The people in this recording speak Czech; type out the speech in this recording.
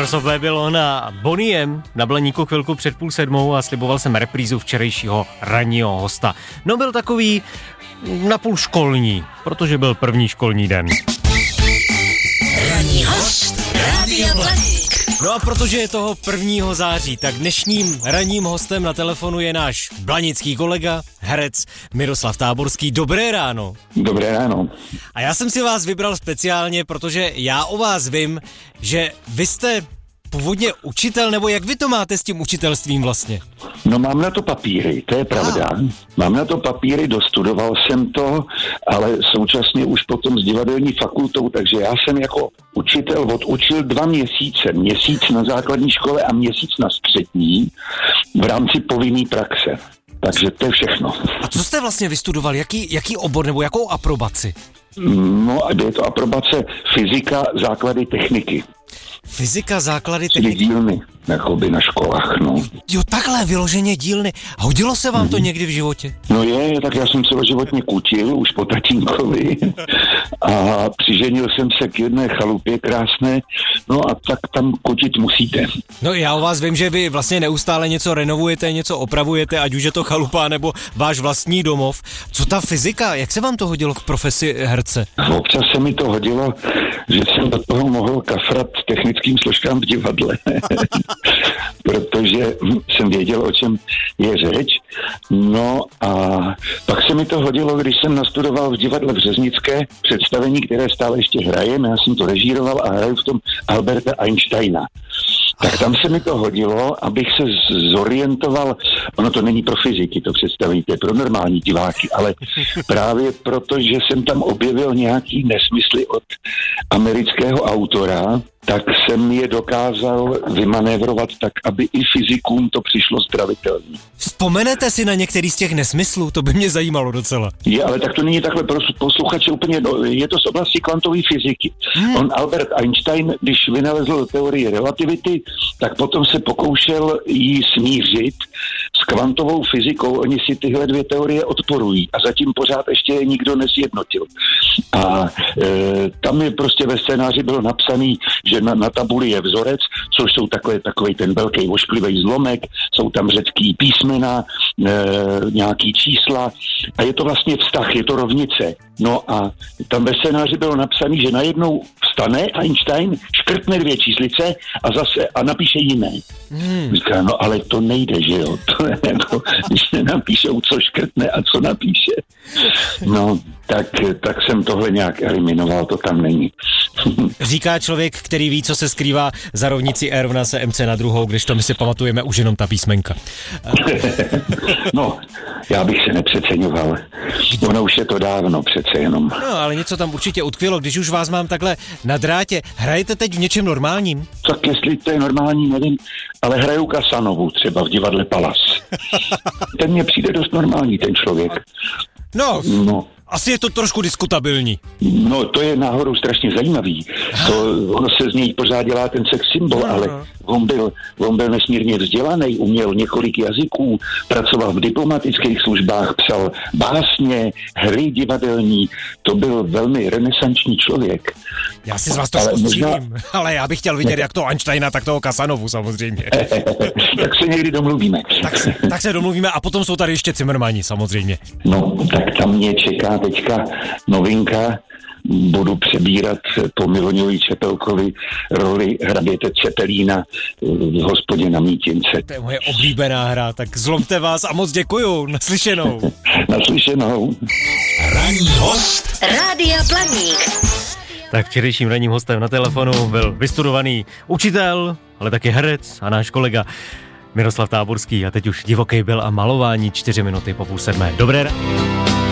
Colors of Babylon a Bonnie M na Blaníku chvilku před 6:30 a sliboval jsem reprízu včerejšího ranního hosta. No byl takový napůl školní, protože byl první školní den. Ranní host Rádia Blaník. No a protože je toho 1. září, tak dnešním ranním hostem na telefonu je náš blanický kolega, herec Miroslav Táborský. Dobré ráno. Dobré ráno. A já jsem si vás vybral speciálně, protože já o vás vím, že vy jste původně učitel, nebo jak vy to máte s tím učitelstvím vlastně? No mám na to papíry, to je pravda. Mám na to papíry, dostudoval jsem to, ale současně už potom s divadelní fakultou, takže já jsem jako učitel odučil 2 měsíce. Měsíc na základní škole a měsíc na střední v rámci povinné praxe. Takže to je všechno. A co jste vlastně vystudoval? Jaký obor nebo jakou aprobaci? No, je to aprobace fyzika, základy techniky. Fyzika, základy techniky. Dílny, jakoby na školách, no. Jo, takhle, vyloženě dílny. A hodilo se vám to někdy v životě? No tak já jsem celoživotně kutil, už po tatínkovi. A přiženil jsem se k jedné chalupě krásné, no a tak tam kutit musíte. No já o vás vím, že vy vlastně neustále něco renovujete, něco opravujete, ať už je to chalupa nebo váš vlastní domov. Co ta fyzika, jak se vám to hodilo k profesi herce? Občas se mi to hodilo, že jsem do toho mohl kafrat technickým složkám v divadle, protože jsem věděl, o čem je řeč. No a pak se mi to hodilo, když jsem nastudoval v divadle Březnické představení, které stále ještě hrajem, já jsem to režíroval a hraju v tom Alberta Einsteina. Tak tam se mi to hodilo, abych se zorientoval, ono to není pro fyziky, to představení, to je pro normální diváky, ale právě proto, že jsem tam objevil nějaký nesmysly od amerického autora, tak jsem je dokázal vymanévrovat tak, aby i fyzikům to přišlo zdravitelné. Vzpomenete si na některý z těch nesmyslů? To by mě zajímalo docela. Ale tak to není takhle pro posluchače úplně, je to z oblasti kvantové fyziky. On Albert Einstein, když vynalezl teorii relativity, tak potom se pokoušel ji smířit s kvantovou fyzikou. Oni si tyhle 2 teorie odporují a zatím pořád ještě je nikdo nesjednotil. A tam je prostě ve scénáři bylo napsaný, že na tabuli je vzorec, což jsou takový ten velký ošklivý zlomek, jsou tam řecký písmena, nějaký čísla a je to vlastně vztah, je to rovnice. No a tam ve scénáři bylo napsané, že najednou vstane Einstein, škrtne 2 číslice a napíše jiné. Říká, no ale to nejde, že jo? To je, když nenapíšou, co škrtne a co napíše. No, tak jsem tohle nějak eliminoval, to tam není. Říká člověk, který ví, co se skrývá za rovnici R rovná se MC na druhou, kdežto my si pamatujeme už jenom ta písmenka. No, já bych se nepřeceňoval. Ono už je to dávno přece jenom. No, ale něco tam určitě utkvělo, když už vás mám takhle na drátě. Hrajete teď v něčem normálním? Tak jestli to je normální, nevím, ale hraju Casanovu třeba v divadle Palas. Ten mně přijde dost normální, ten člověk. No. Asi je to trošku diskutabilní. No, to je náhodou strašně zajímavý. Ono se z něj pořád dělá ten sex symbol, ale on byl nesmírně vzdělaný, uměl několik jazyků, pracoval v diplomatických službách, psal básně, hry divadelní. To byl velmi renesanční člověk. Já si z vás trošku střílím, ale já bych chtěl vidět jak toho Einsteina, tak toho Casanovu samozřejmě. Tak se někdy domluvíme. Tak se domluvíme a potom jsou tady ještě Cimrmani samozřejmě. No, tak tam mě čeká teďka novinka. Budu přebírat po Miloňovi Čepelkovi roli hraběte Cepelína v Hospodě na Mítince. To je moje oblíbená hra, tak zlomte vás a moc děkuju. Naslyšenou. Naslyšenou. Ranní host Rádia Blaník. Tak včerejším ranním hostem na telefonu byl vystudovaný učitel, ale taky herec a náš kolega Miroslav Táborský. A teď už divoký byl a malování 4 minuty po 6:30. Dobré ráno.